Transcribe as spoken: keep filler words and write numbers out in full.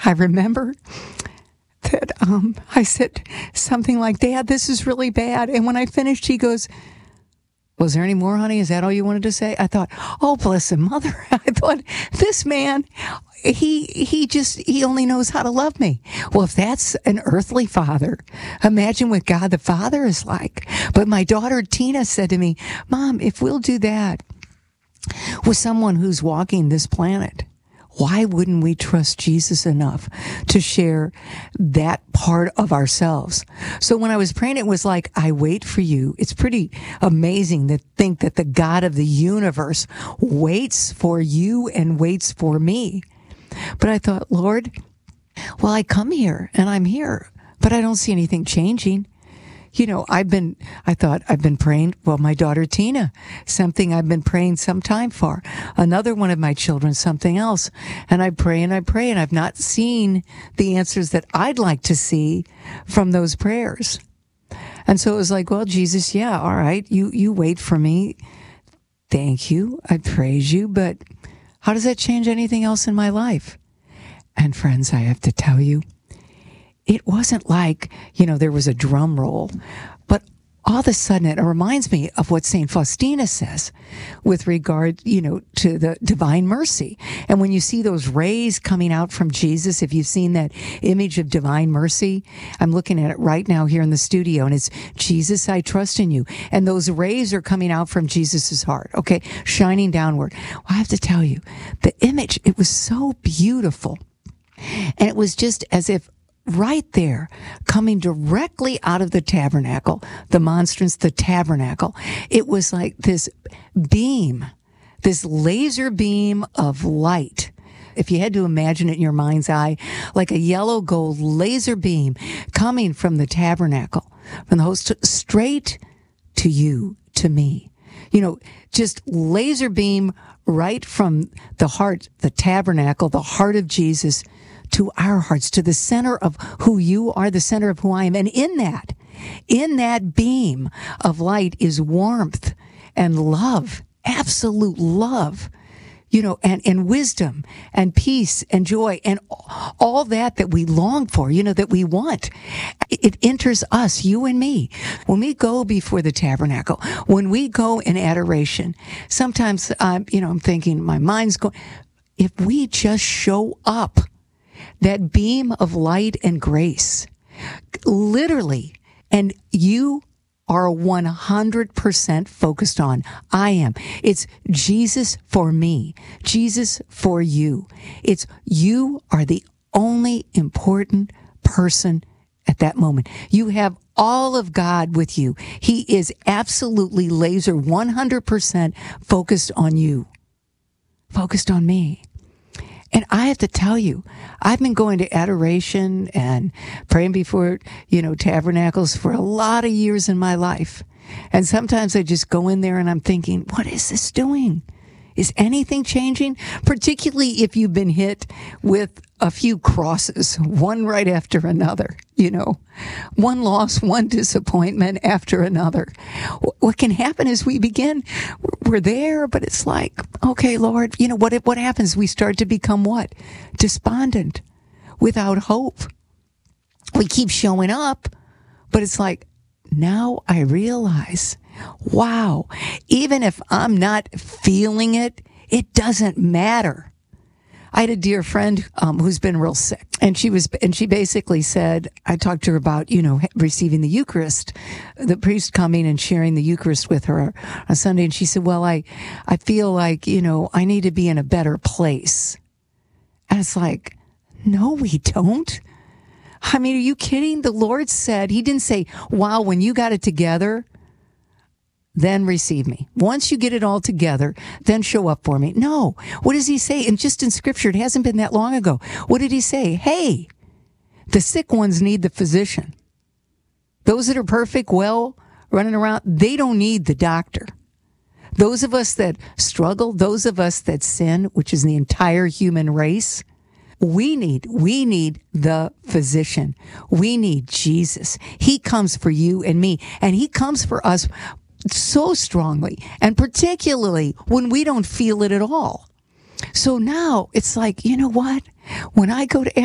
I remember that um, I said something like, Dad, this is really bad. And when I finished, he goes, was there any more, honey? Is that all you wanted to say? I thought, oh, bless him, mother. I thought, this man, he he just, he only knows how to love me. Well, if that's an earthly father, imagine what God the Father is like. But my daughter Tina said to me, Mom, if we'll do that with someone who's walking this planet, why wouldn't we trust Jesus enough to share that part of ourselves? So when I was praying, it was like, I wait for you. It's pretty amazing to think that the God of the universe waits for you and waits for me. But I thought, Lord, well, I come here and I'm here, but I don't see anything changing. You know, I've been, I thought I've been praying, well, my daughter Tina, something I've been praying some time for. Another one of my children, something else. And I pray and I pray and I've not seen the answers that I'd like to see from those prayers. And so it was like, well, Jesus, yeah, all right, you, you wait for me. Thank you. I praise you. But how does that change anything else in my life? And friends, I have to tell you, it wasn't like, you know, there was a drum roll, but all of a sudden it reminds me of what Saint Faustina says with regard, you know, to the divine mercy. And when you see those rays coming out from Jesus, if you've seen that image of divine mercy, I'm looking at it right now here in the studio, and it's, Jesus, I trust in you. And those rays are coming out from Jesus's heart, okay, shining downward. Well, I have to tell you, the image, it was so beautiful. And it was just as if right there, coming directly out of the tabernacle, the monstrance, the tabernacle, it was like this beam, this laser beam of light. If you had to imagine it in your mind's eye, like a yellow gold laser beam coming from the tabernacle, from the host, straight to you, to me. You know, just laser beam right from the heart, the tabernacle, the heart of Jesus, to our hearts, to the center of who you are, the center of who I am. And in that, in that beam of light is warmth and love, absolute love, you know, and, and wisdom and peace and joy and all that that we long for, you know, that we want. It enters us, you and me. When we go before the tabernacle, when we go in adoration, sometimes, um, you know, I'm thinking, my mind's going, if we just show up, that beam of light and grace, literally, and you are one hundred percent focused on, I am. It's Jesus for me, Jesus for you. It's you are the only important person at that moment. You have all of God with you. He is absolutely laser, one hundred percent focused on you, focused on me. And I have to tell you, I've been going to adoration and praying before, you know, tabernacles for a lot of years in my life. And sometimes I just go in there and I'm thinking, what is this doing? Is anything changing? Particularly if you've been hit with a few crosses, one right after another, you know, one loss, one disappointment after another. What can happen is we begin, we're there, but it's like, okay, Lord, you know, what, what happens? We start to become what? Despondent, without hope. We keep showing up, but it's like, now I realize, wow, even if I'm not feeling it, it doesn't matter. I had a dear friend um, who's been real sick, and she was, and she basically said, I talked to her about, you know, receiving the Eucharist, the priest coming and sharing the Eucharist with her on Sunday, and she said, well, I, I feel like, you know, I need to be in a better place. And it's like, no, we don't. I mean, are you kidding? The Lord said, he didn't say, wow, when you got it together, then receive me. Once you get it all together, then show up for me. No. What does he say? And just in scripture, it hasn't been that long ago. What did he say? Hey, the sick ones need the physician. Those that are perfect, well, running around, they don't need the doctor. Those of us that struggle, those of us that sin, which is the entire human race, we need, we need the physician. We need Jesus. He comes for you and me, and he comes for us so strongly, and particularly when we don't feel it at all. So now it's like, you know what? When I go to